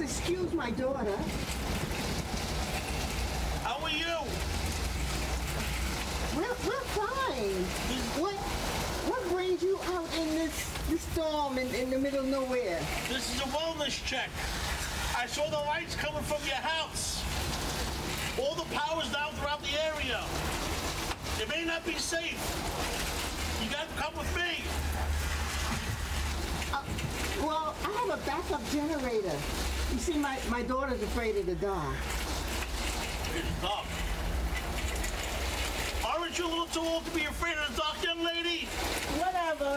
excuse my daughter. How are you? We're fine. What brings you out in this storm in the middle of nowhere? This is a wellness check. I saw the lights coming from your house. All the power's down throughout the area. It may not be safe. You got to come with me. Well, I have a backup generator. You see, my daughter's afraid of the dark. It's dark. Aren't you a little too old to be afraid of the dark, young lady? Whatever.